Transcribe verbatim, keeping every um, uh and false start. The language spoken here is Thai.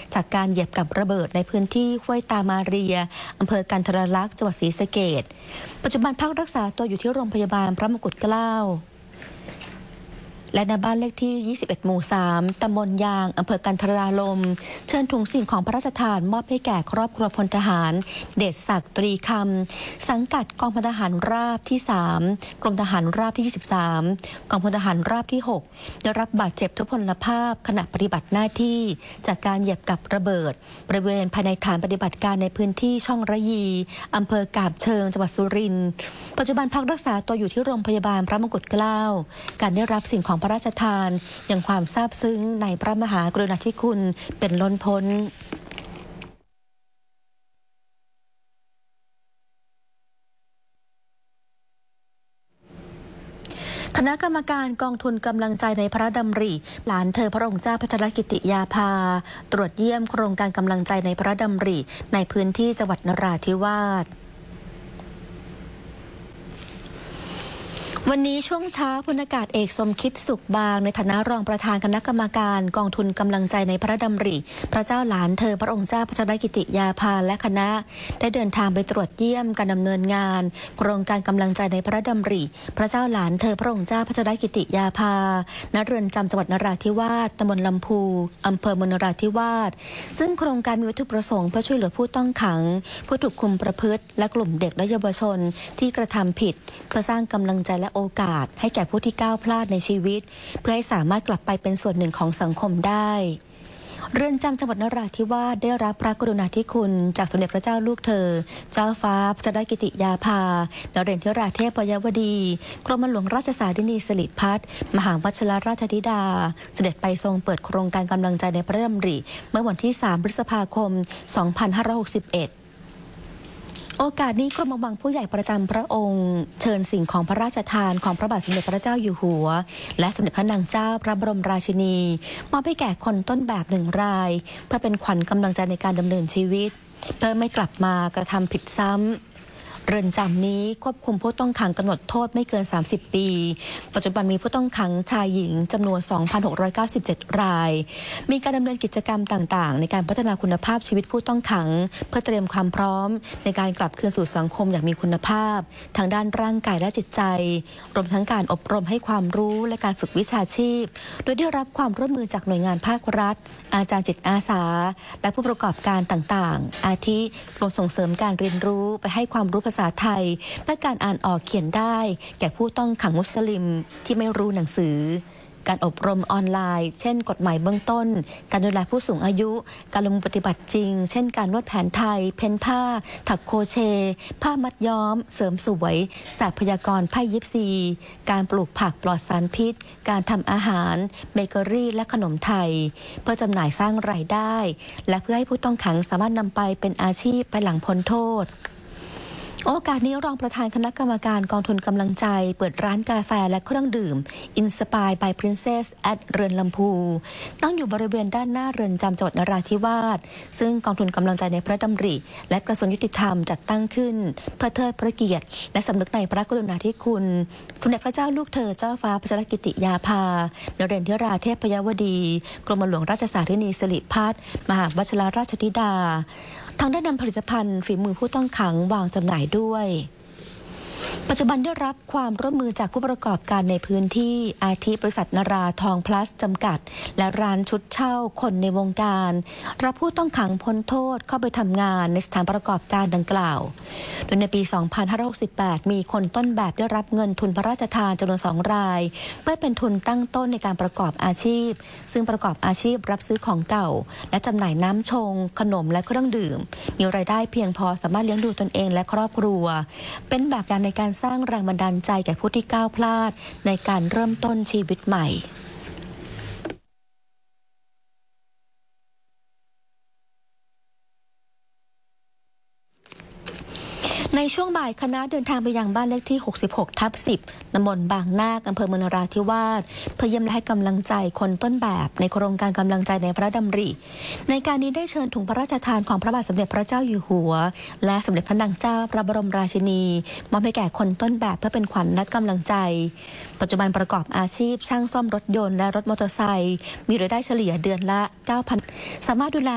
จากการเหยียบกับระเบิดในพื้นที่ห้วยตามาเรียอำเภอกันทรลักษณ์จังหวัดศรีสะเกษปัจจุบันพักรักษาตัวอยู่ที่โรงพยาบาลพระมงกุฎเกล้าและณบ้านเลขที่ ยี่สิบเอ็ด หมู่ สาม ตำบลยาง อำเภอกันทราลมเชิญถุงสิ่งของพระราชทานมอบให้แก่ครอบครัวพลทหารเดชศักดิ์ตรีคำสังกัดกองพลทหารราบที่ สาม กรมทหารราบที่ ยี่สิบสาม กองพลทหารราบที่ หก ได้รับบาดเจ็บทุพพลภาพขณะปฏิบัติหน้าที่จากการเหยียบกับระเบิดบริเวณภายในฐานปฏิบัติการในพื้นที่ช่องระยีอำเภอกาบเชิงจังหวัดสุรินทร์ปัจจุบันพักรักษาตัวอยู่ที่โรงพยาบาลพระมงกุฎเกล้าการได้รับสิ่งของพระราชทานอย่างความซาบซึ้งในพระมหากรุณาธิคุณเป็นล้นพ้นคณะกรรมการกองทุนกำลังใจในพระดำริหลานเธอพระองค์เจ้าพัชรกิติยาภาตรวจเยี่ยมโครงการกำลังใจในพระดำริในพื้นที่จังหวัดนราธิวาสวันนี้ช่วงเช้าพลอากาศเอกสมคิดสุขบางในฐานะรองประธานคณะกรรมการกองทุนกำลังใจในพระดำริพระเจ้าหลานเธอพระองค์เจ้าพัชรกิติยาภาและคณะได้เดินทางไปตรวจเยี่ยมการดำเนินงานโครงการกำลังใจในพระดำริพระเจ้าหลานเธอพระองค์เจ้าพัชรกิติยาภาณเรือนจำจังหวัดนราธิวาสตำบลลำพูอำเภอเมืองนราธิวาสซึ่งโครงการมีวัตถุประสงค์เพื่อช่วยเหลือผู้ต้องขังผู้ถูกคุมประพฤติและกลุ่มเด็กและเยาวชนที่กระทำผิดเพื่อสร้างกำลังใจและโอกาสให้แก่ผู้ที่ก้าวพลาดในชีวิตเพื่อให้สามารถกลับไปเป็นส่วนหนึ่งของสังคมได้เรือนจำจังหวัดนราธิวาสได้รับพระกรุณาธิคุณจากสมเด็จพระเจ้าลูกเธอเจ้าฟ้าพัชรกิติยาภานเรศธิราเทพยวดีกรมหลวงราชสารินีสิริพัฒน์มหาวชิรราชธิดาเสด็จไปทรงเปิดโครงการกำลังใจในพระดำริเมื่อวันที่สามพฤษภาคมสองพันห้าร้อยหกสิบเอ็ดโอกาสนี้กรมบังผู้ใหญ่ประจำพระองค์เชิญสิ่งของพระราชทานของพระบาทสมเด็จพระเจ้าอยู่หัวและสมเด็จพระนางเจ้าพระบรมราชินีมอบให้แก่คนต้นแบบหนึ่งรายเพื่อเป็นขวัญกำลังใจในการดำเนินชีวิตเพื่อไม่กลับมากระทำผิดซ้ำเรือนจำนี้ควบคุมผู้ต้องขังกำหนดโทษไม่เกินสามสิบปีปัจจุบันมีผู้ต้องขังชายหญิงจำนวน สองพันหกร้อยเก้าสิบเจ็ด รายมีการดำเนินกิจกรรมต่างๆในการพัฒนาคุณภาพชีวิตผู้ต้องขังเพื่อเตรียมความพร้อมในการกลับคืนสู่สังคมอย่างมีคุณภาพทางด้านร่างกายและจิตใจรวมทั้งการอบรมให้ความรู้และการฝึกวิชาชีพโดยได้รับความร่วมมือจากหน่วยงานภาครัฐอาจารย์จิตอาสาและผู้ประกอบการต่างๆอาทิกรมส่งเสริมการเรียนรู้ไปให้ความรู้ภาษาไทยและการอ่านออกเขียนได้แก่ผู้ต้องขังมุสลิมที่ไม่รู้หนังสือการอบรมออนไลน์เช่นกฎหมายเบื้องต้นการดูแลผู้สูงอายุการลงมือปฏิบัติจริงเช่นการนวดแผนไทยเพ้นผ้าถักโครเชต์ผ้ามัดย้อมเสริมสวยศาสตร์พยากรณ์ไพ่ยิปซีการปลูกผักปลอดสารพิษการทำอาหารเบเกอรี่และขนมไทยเพื่อจำหน่ายสร้างรายได้และเพื่อให้ผู้ต้องขังสามารถนำไปเป็นอาชีพไปหลังพ้นโทษโอกาสนี้รองประธานคณะกรรมการกองทุนกำลังใจเปิดร้านกาแฟและเครื่องดื่ม Inspire by Princess at เรือนลำพูตั้งอยู่บริเวณด้านหน้าเรือนจำจังหวัดนราธิวาสซึ่งกองทุนกำลังใจในพระดำริและกระทรวงยุติธรรมจัดตั้งขึ้นเพื่อเทิดพระเกียรติและสำนึกในพระกรุณาธิคุณสมเด็จพระเจ้าลูกเธอเจ้าฟ้าพัชรกิติยาภานเรศธิราเทพยวดีกรมหลวงราชสารินีสิริพัฒน์มหาวชิรราชธิดาทางได้นำผลิตภัณฑ์ฝีมือผู้ต้องขังวางจำหน่ายด้วยปัจจุบันได้รับความร่วมมือจากผู้ประกอบการในพื้นที่อาทิบริษัทนราทองพลัสจำกัดและร้านชุดเช่าคนในวงการรับผู้ต้องขังพ้นโทษเข้าไปทำงานในสถานประกอบการดังกล่าวโดยในปี สองพันห้าร้อยหกสิบแปด มีคนต้นแบบได้รับเงินทุนพระราชทานจำนวนสองรายเพื่อเป็นทุนตั้งต้นในการประกอบอาชีพซึ่งประกอบอาชีพรับซื้อของเก่าและจำหน่ายน้ำชงขนมและเครื่องดื่มมีรายได้เพียงพอสามารถเลี้ยงดูตนเองและครอบครัวเป็นแบบอย่างในการสร้างแรงบันดาลใจแก่ผู้ที่ก้าวพลาดในการเริ่มต้นชีวิตใหม่ ในช่วงบ่ายคณะเดินทางไปยังบ้านเลขที่ หกสิบหกทับสิบ ตำบลบางนาคอำเภอเมืองนราธิวาสเพื่อเยี่ยมและให้กำลังใจคนต้นแบบในโครงการกำลังใจในพระดำริในการนี้ได้เชิญถุงพระราชทานของพระบาทสมเด็จพระเจ้าอยู่หัวและสมเด็จพระนางเจ้าพระบรมราชินีมอบให้แก่คนต้นแบบเพื่อเป็นขวัญและกำลังใจปัจจุบันประกอบอาชีพช่างซ่อมรถยนต์และรถมอเตอร์ไซค์มีรายได้เฉลี่ยเดือนละ เก้าพัน สามารถดูแล